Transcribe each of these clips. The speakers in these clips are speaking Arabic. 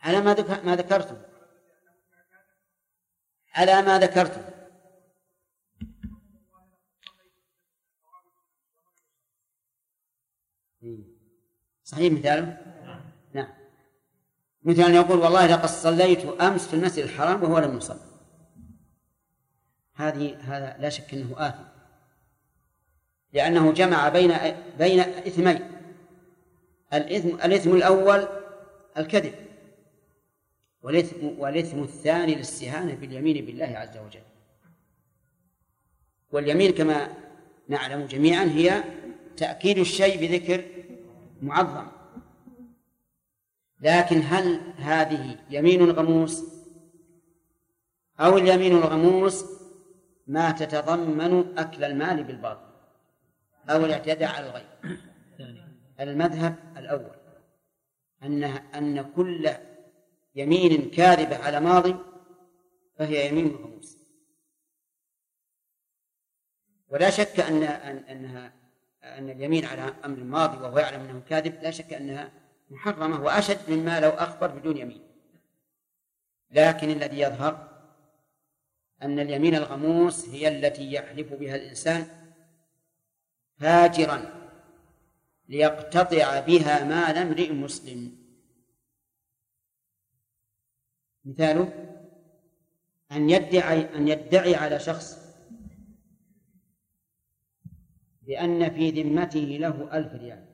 على ما ذكرته، على ما ذكرته. صحيح مثاله؟ نعم. مثل أن يقول والله لقد صليت أمس في المسجد الحرام وهو لم يصل، هذا لا شك أنه آثم، لأنه جمع بين إثمين. الإثم الأول الكذب، والإثم الثاني الاستهانة باليمين بالله عز وجل. واليمين كما نعلم جميعا هي تأكيد الشيء بذكر معظم. لكن هل هذه يمين غموس، أو اليمين الغموس ما تتضمن أكل المال بالباطل أو الاعتداء على الغير؟ المذهب الأول أن كل يمين كاذبة على ماضي فهي يمين غموس، ولا شك أن اليمين على أمر ماضي وهو يعلم أنه كاذب لا شك أنها محرمة وأشد مما لو أخبر بدون يمين. لكن الذي يظهر أن اليمين الغموس هي التي يحلف بها الإنسان فاجرا ليقتطع بها مال امرئ مسلم. مثاله أن يدعي على شخص بأن في ذمته له 1000 ريال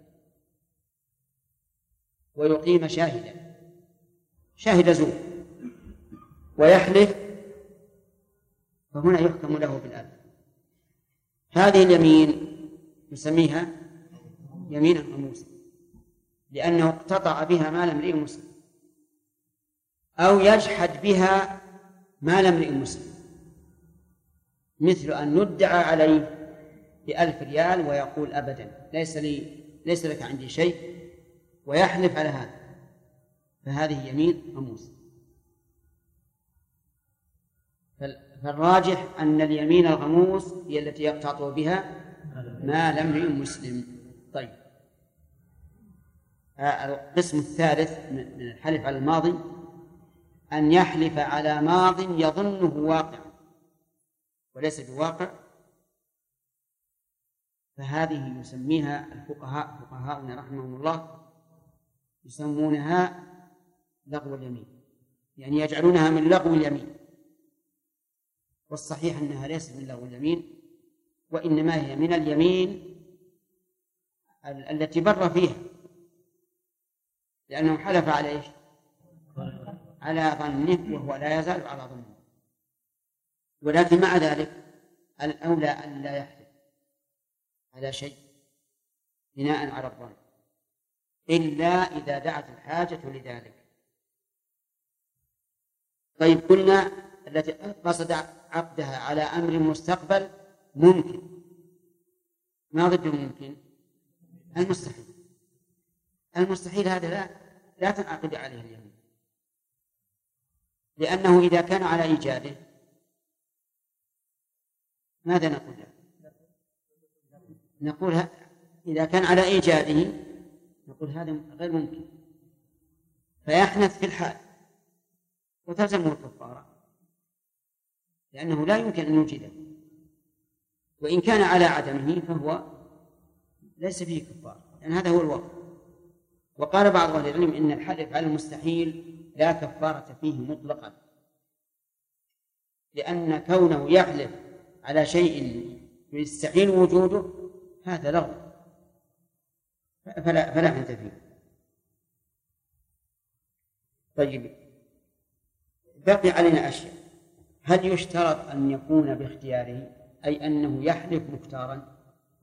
ويقيم شاهد زور ويحلف، فهنا يحكم له بال1000. هذه اليمين نسميها يمينا غموسا لأنه اقتطع بها مال امرئ مسلم، أو يجحد بها مال امرئ مسلم، مثل أن ندعى عليه ب1000 ريال ويقول أبدا ليس لك عندي شيء ويحلف على هذا، فهذه يمين غموس. فالراجح أن اليمين الغموس هي التي يقتطع بها مال امرئ مسلم. طيب، القسم الثالث من الحلف على الماضي أن يحلف على ماض يظنه واقع وليس بواقع، فهذه يسميها فقهاؤنا رحمهم الله يسمونها لغو اليمين، يعني يجعلونها من لغو اليمين، والصحيح أنها ليست من لغو اليمين، وإنما هي من اليمين التي بر فيها، لأنه حلف على إيش؟ على ظنه وهو لا يزال على ظنه. ولكن مع ذلك الأولى أن لا يحلف على شيء بناء على الظن إلا إذا دعت الحاجة لذلك. طيب، قلنا التي قصد عقدها على أمر مستقبل ممكن، ما ضد الممكن؟ المستحيل هذا لا تنعقد عليه اليمين، لأنه إذا كان على إيجاده ماذا نقول له؟ نقول إذا كان على إيجاده نقول هذا غير ممكن، فيحنث في الحال وتلزمه الكفارة، لأنه لا يمكن أن يوجده، وإن كان على عدمه فهو ليس فيه كفارة، لأن هذا هو الوقت. وقال بعض أهل العلم إن الحلف على المستحيل لا كفارة فيه مطلقا، لأن كونه يحلف على شيء يستحيل وجوده هذا لغو، فلا حنث فيه. طيب، بقي علينا أشياء. هل يشترط أن يكون باختياره، أي أنه يحلف مختارا؟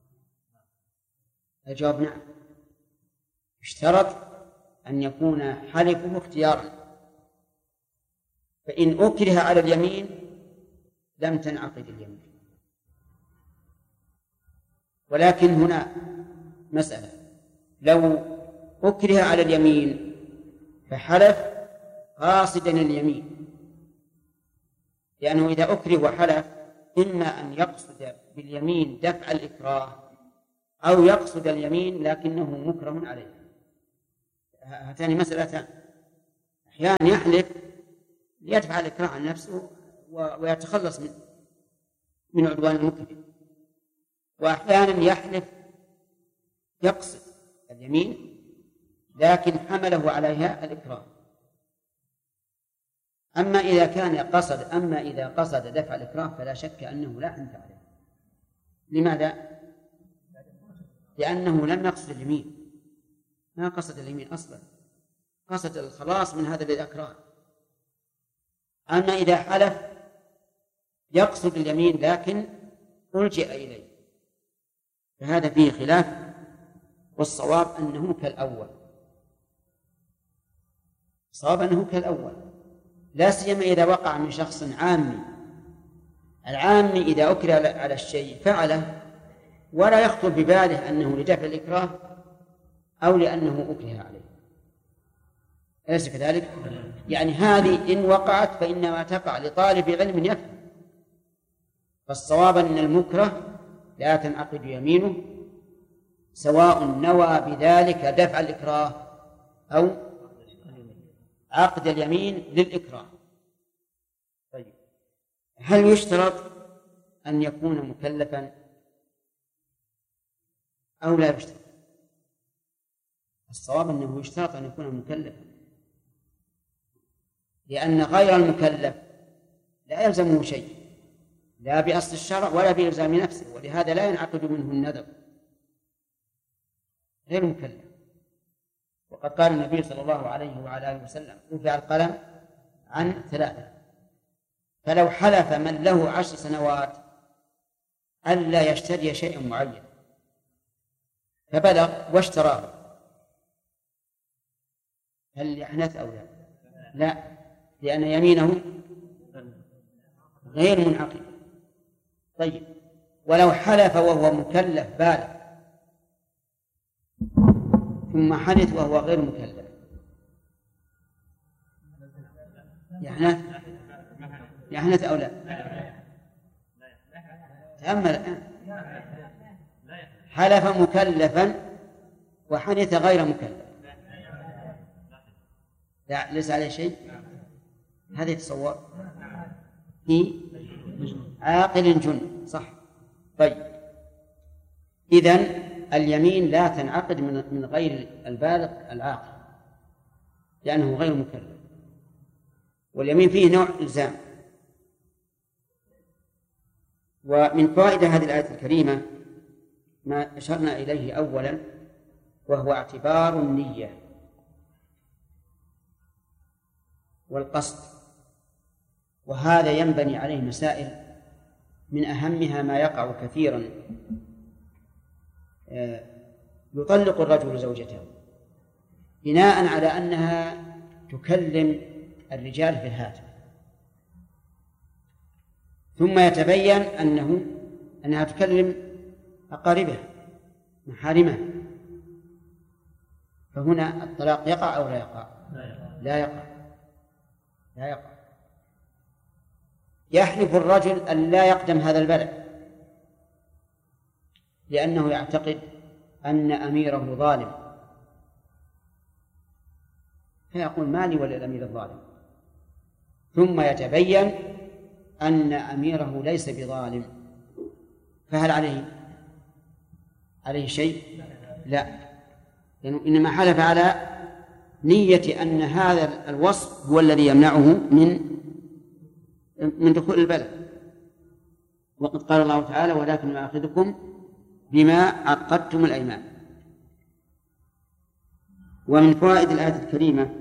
الجواب نعم، يشترط أن يكون حلفه اختيارا، فإن أكره على اليمين لم تنعقد اليمين. ولكن هنا مسألة، لو أكره على اليمين فحلف قاصدا اليمين، لأنه إذا أكره وحلف إما أن يقصد باليمين دفع الإكراه أو يقصد اليمين لكنه مكره عليه. هاتان مسألتان، أحيانا يحلف ليدفع الإكراه عن نفسه ويتخلص من عدوان المكره، وأحيانا يحلف يقصد اليمين لكن حمله عليها الإكراه. أما إذا قصد دفع الإكراه فلا شك أنه لا أنت عليه. لماذا؟ لأنه لم يقصد اليمين، ما قصد اليمين أصلا، قصد الخلاص من هذا الإكراه. أما إذا حلف يقصد اليمين لكن ألجئ إليه فهذا فيه خلاف، والصواب أنه كالأول، الصواب أنه كالأول، لا سيما إذا وقع من شخص عامي. العامي إذا أكره على الشيء فعله ولا يخطر بباله أنه لدفع الإكراه أو لأنه أكره عليه، أليس كذلك؟ يعني هذه إن وقعت فإنما تقع لطالب علم يفهم. فالصواب أن المكره لا تنعقد يمينه سواء نوى بذلك دفع الإكراه أو عقد اليمين للإكراه. طيب، هل يشترط أن يكون مكلفا أو لا يشترط؟ الصواب أنه يشترط أن يكون مكلفا، لأن غير المكلف لا يلزمه شيء لا بأصل الشرع ولا بإلزام نفسه، ولهذا لا ينعقد منه النذر. غير مكلف. وقد قال النبي صلى الله عليه وعلى آله وسلم: رفع القلم عن 3، فلو حلف من له 10 سنوات ألا يشتري شيئا معين فبلغ واشتراه هل يحنث أو لا؟ لا، لأن يمينه غير منعقد. طيب، ولو حلف وهو مكلف بالغ ثم حنث وهو غير مكلف يحنث أو لا؟ تأمل الآن، حلف مكلفا وحنث غير مكلف، لا ليس عليه شيء. هذا يتصور في عاقل جن، صح؟ طيب، إذن اليمين لا تنعقد من غير البالغ العاقل لأنه غير مكلف، واليمين فيه نوع إلزام. ومن فوائد هذه الآية الكريمة ما أشرنا إليه أولا، وهو اعتبار النية والقصد، وهذا ينبني عليه مسائل، من أهمها ما يقع كثيرا: يطلق الرجل زوجته بناء على أنها تكلم الرجال في الهاتف، ثم يتبين أنها تكلم أقاربه محارمه، فهنا الطلاق يقع أو لا يقع؟ لا يقع. يحلف الرجل أن لا يقدم هذا البلد لأنه يعتقد أن أميره ظالم، فيقول: مالي وللأمير الظالم، ثم يتبين أن أميره ليس بظالم، فهل عليه شيء؟ لا، لأنه إنما حلف على نية أن هذا الوصف هو الذي يمنعه من دخول البلد. وقد قال الله تعالى: ولكن يؤاخذكم بما عقدتم الأيمان. ومن فوائد الآية الكريمة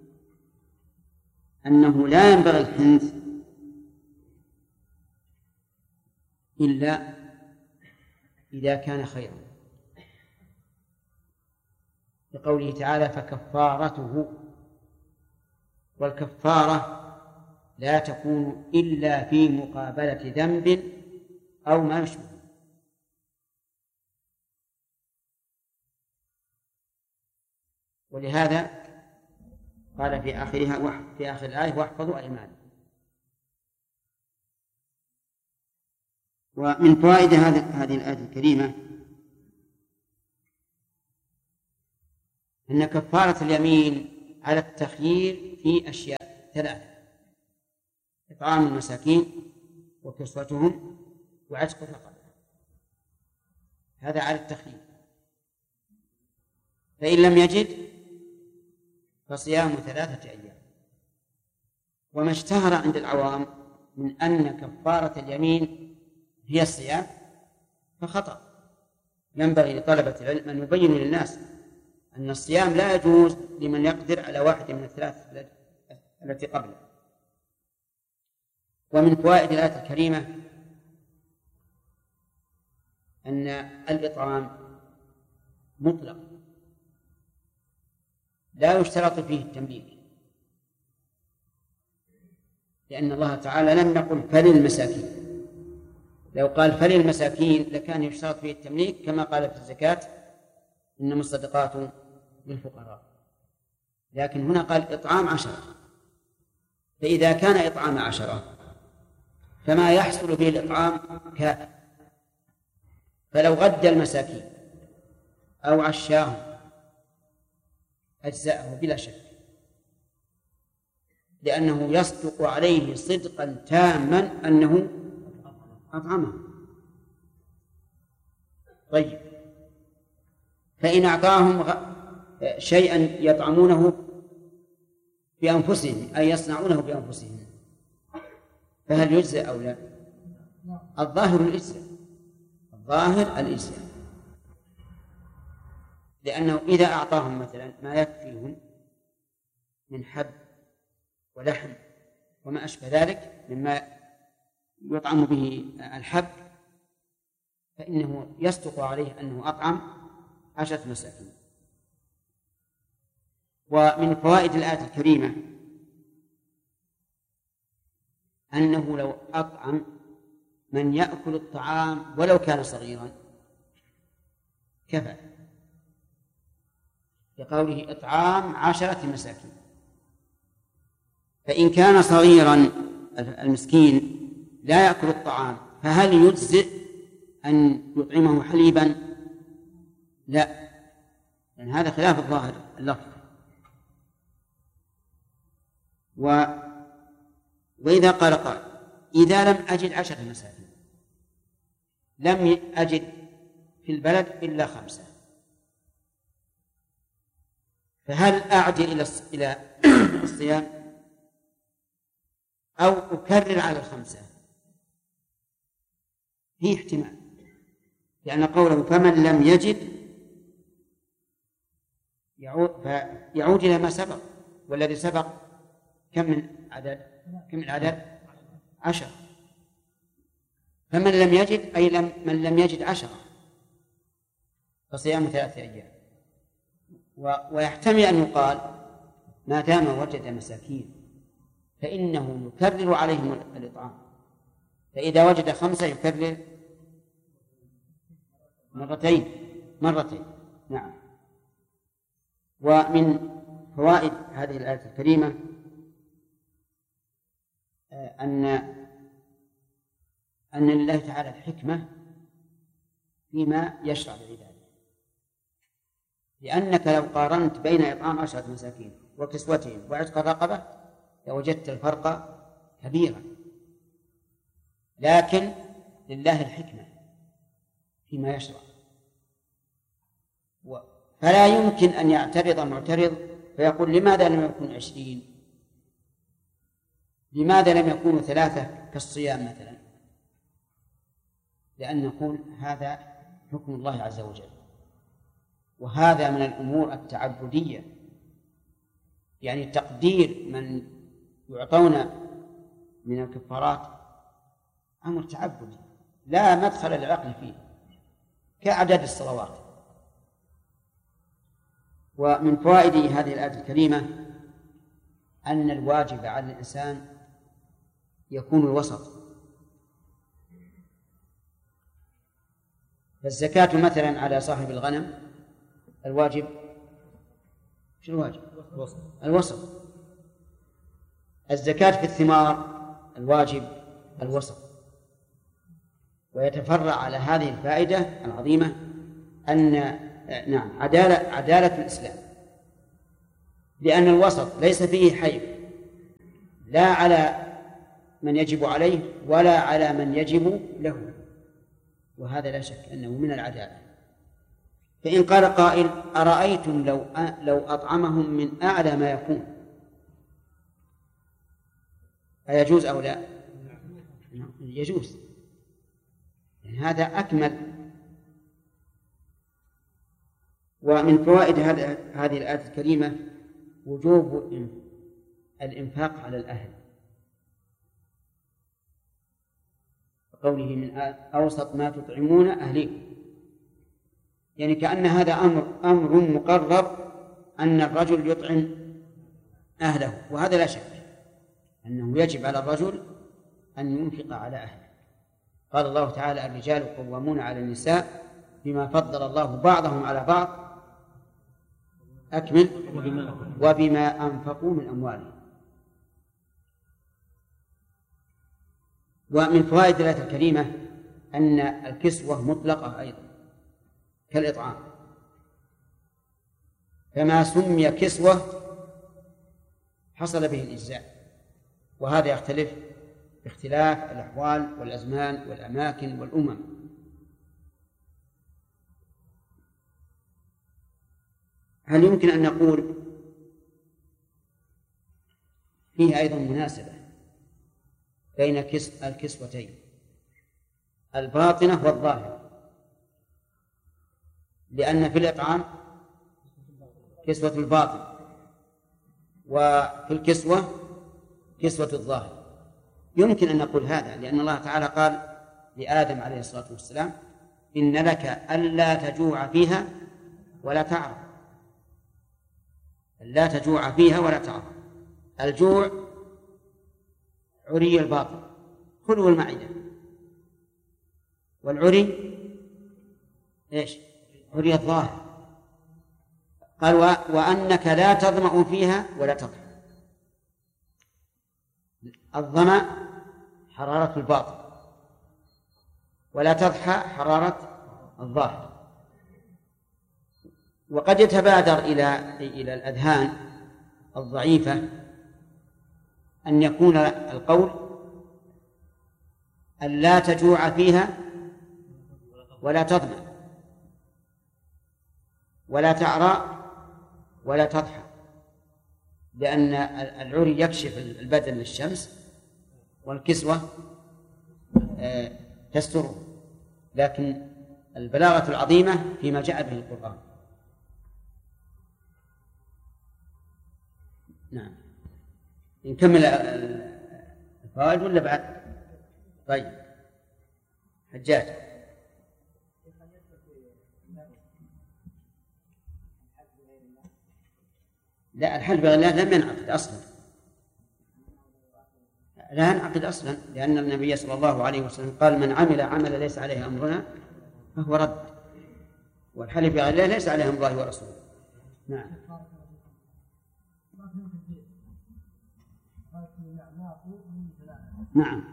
أنه لا ينبغي الحنث إلا إذا كان خيرا، لقوله تعالى: فكفارته، والكفارة لا تكون إلا في مقابلة ذنب أو ما يشبه. ولهذا قال في آخر الآية: واحفظوا أيمانكم. ومن فوائد هذه الآية الكريمة أن كفارة اليمين على التخيير في أشياء ثلاثة: إطعام المساكين وكسوتهم وعتق الرقبة. هذا على التخيير. فإن لم يجد فصيام 3 أيام. وما اشتهر عند العوام من أن كفارة اليمين هي الصيام فخطأ. ينبغي لطلبة العلم أن يبينوا للناس أن الصيام لا يجوز لمن يقدر على واحد من الثلاث التي قبله. ومن فوائد الآية الكريمة أن الإطعام مطلق لا يشترط فيه التمليك، لأن الله تعالى لم يقل فللمساكين. لو قال فللمساكين لكان يشترط فيه التمليك، كما قال في الزكاة إنما الصدقات للفقراء. لكن هنا قال إطعام 10، فإذا كان إطعام 10 فما يحصل به الإطعام كافٍ. فلو غدى المساكين أو عشاهم أجزاءه بلا شك، لأنه يصدق عليه صدقا تاما أنه أطعمه. طيب، فإن أعطاهم شيئا يطعمونه بأنفسهم أي يصنعونه بأنفسهم فهل يجزى أو لا؟ الظاهر الإجزاء، لأنه إذا أعطاهم مثلا ما يكفيهم من حب ولحم وما أشبه ذلك مما يطعم به الحب فإنه يصدق عليه أنه أطعم 10 مساكين. ومن فوائد الآية الكريمة أنه لو أطعم من يأكل الطعام ولو كان صغيرا كفى، لقوله إطعام 10 مساكين. فإن كان صغيرا المسكين لا يأكل الطعام فهل يجزئ أن يطعمه حليبا؟ لا، لأن هذا خلاف الظاهر اللفظ. وإذا قال إذا لم أجد 10 مساكين، لم أجد في البلد إلا 5، فهل أعجل إلى الصيام أو أكرر على 5؟ فيه احتمال، لأن قوله فمن لم يجد يعود إلى ما سبق، والذي سبق كم من عدد 10. فمن لم يجد أي من لم يجد 10 فصيام 3 أيام. ويحتمل أن يقال ما دام وجد مساكين فإنه يكرر عليهم الإطعام، فإذا وجد 5 يكرر مرتين. نعم. ومن فوائد هذه الآية الكريمة أن لله تعالى الحكمة فيما يشرع لعباده، لأنك لو قارنت بين إطعام 10 مساكين وكسوتهم وعتق الرقبة لوجدت الفرق كبيرا، لكن لله الحكمة فيما يشرع. فلا يمكن أن يعترض معترض فيقول لماذا لم يكن 20؟ لماذا لم يكونوا 3 كالصيام مثلا؟ لأن نقول هذا حكم الله عز وجل، وهذا من الأمور التعبدية، يعني تقدير من يعطون من الكفارات أمر تعبدي لا مدخل للعقل فيه كأعداد الصلوات. ومن فوائد هذه الآية الكريمة أن الواجب على الإنسان يكون الوسط. فالزكاة مثلا على صاحب الغنم الواجب شو الواجب؟ الوسط. الزكاة في الثمار الواجب الوسط. ويتفرع على هذه الفائدة العظيمة أن عدالة الإسلام، لأن الوسط ليس فيه حيف لا على من يجب عليه ولا على من يجب له، وهذا لا شك أنه من العدالة. فإن قال قائل: أرأيتم لو أطعمهم من أعلى ما يكون أيجوز أو لا؟ يجوز، يعني هذا أكمل. ومن فوائد هذه الآية الكريمة وجوب الإنفاق على الأهل، قوله من أوسط ما تطعمون أهليكم، يعني كأن هذا أمر مقرر أن الرجل يطعم أهله، وهذا لا شك أنه يجب على الرجل أن ينفق على أهله. قال الله تعالى: الرجال قوامون على النساء بما فضل الله بعضهم على بعض أكمل وبما أنفقوا من أموالهم. ومن فوائد الآية الكريمة أن الكسوة مطلقة أيضا كالإطعام، فما سمي كسوة حصل به الإجزاء، وهذا يختلف باختلاف الأحوال والأزمان والأماكن والأمم. هل يمكن أن نقول فيه أيضا مناسبة بين الكسوتين الباطنة والظاهرة؟ لأن في الإطعام كسوة الباطن، وفي الكسوة كسوة الظاهر. يمكن أن نقول هذا لأن الله تعالى قال لآدم عليه الصلاة والسلام: إن لك ألا تجوع فيها ولا تعرى. لا تجوع فيها ولا تعرى. الجوع عري الباطن خلو المعدة، والعري إيش؟ عري الظاهر. قال: وأنك لا تظمأ فيها ولا تضحى. الظمأ حرارة الباطن، ولا تضحى حرارة الظاهر. وقد يتبادر إلى الأذهان الضعيفة أن يكون القول أن لا تجوع فيها ولا تظمأ ولا تعرى ولا تضحى، لأن العري يكشف البدن للشمس والكسوة تستره. لكن البلاغة العظيمة فيما جاء به القرآن. نعم، نكمل الفوائد ولا بعد؟ طيب، حجاج. لا، الحلف بغير الله لم ينعقد أصلا، لا ينعقد أصلا، لأن النبي صلى الله عليه وسلم قال: من عمل عملا ليس عليه أمرنا فهو رد. والحلف بغير الله ليس عليه أمر الله ورسوله. نعم. نعم.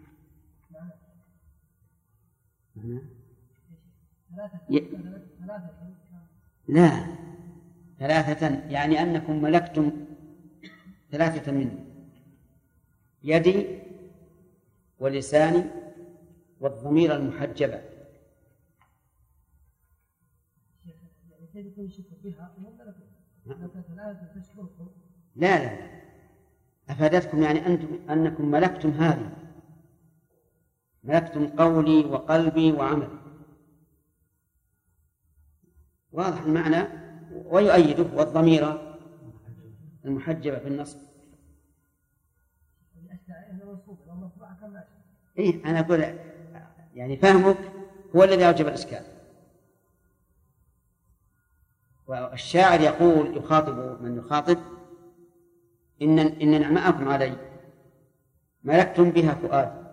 لا، ثلاثة يعني أنكم ملكتم ثلاثة منه: يدي ولساني والضمير المحجبة. لا لا، أفادتكم يعني أنكم ملكتم هذه، ملكتم قولي وقلبي وعملي. واضح المعنى. ويؤيده والضمير المحجبة بالنصب. إيه، أنا أقول يعني فهمك هو الذي أوجب الإشكال. والشاعر يقول يخاطب من يخاطب: إن نعماءكم علي ملكتم بها فؤادي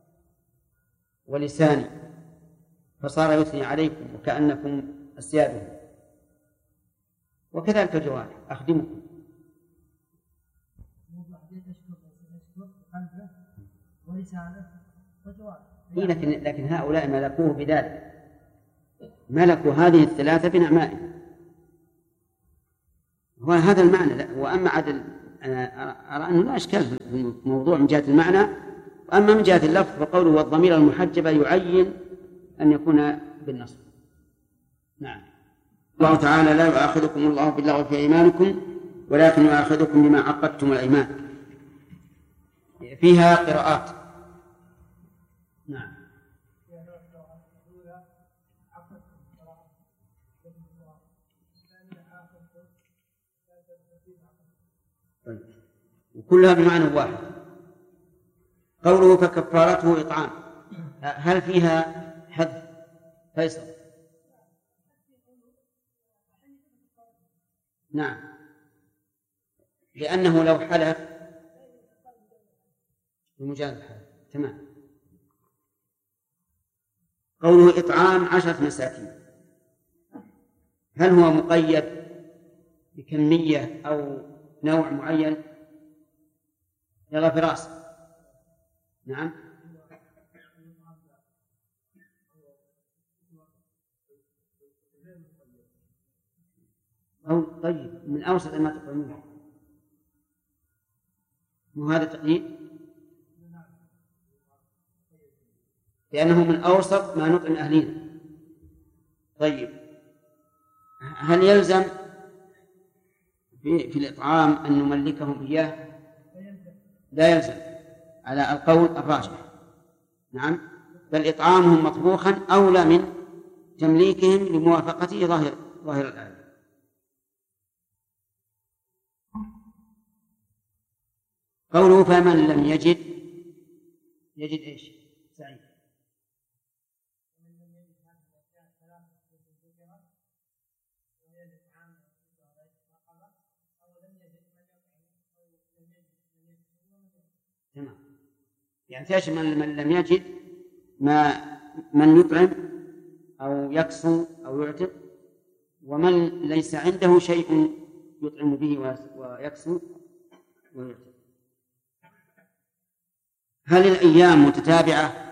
ولساني فصار يثني عليكم وكأنكم أسياده، وكذلك الجوارح أخدمكم. لكن هؤلاء ملكوه بذلك، ملكوا هذه الثلاثة بنعمائه، وهذا المعنى. وأما عدل أنا أرى أنه لا إشكال في الموضوع من جهة المعنى، وأما من جهة اللفظ فقوله والضمير المحجبة يعين أن يكون بالنصب. نعم. الله تعالى لا يؤاخذكم الله باللغو في أيمانكم ولكن يؤاخذكم بما عقدتم الأيمان. فيها قراءات. نعم. وكلها بمعنى واحد. قوله فكفارته إطعام، هل فيها حذف فيصل؟ نعم، لأنه لو حلف بمجرد الحلف. تمام. قوله إطعام 10 مساكين، هل هو مقيد بكمية أو نوع معين؟ يلا فراس. نعم. أو طيب من أوسط ما تقولون، مو هذا تقييد؟ لأنه من أوسط ما نطعم أهلنا. طيب هل يلزم في الإطعام أن نملكهم إياه؟ لا يلزم على القول الراجح. نعم، بل إطعامهم مطبوخا أولى من تمليكهم لموافقته ظاهر الآية. قوله فمن لم يجد إيش؟ سعيد. تمام، يعني تشمل من لم يجد من يطعم أو يكسو أو يعتق، ومن ليس عنده شيء يطعم به ويكسو ويعتق. هل الأيام متتابعة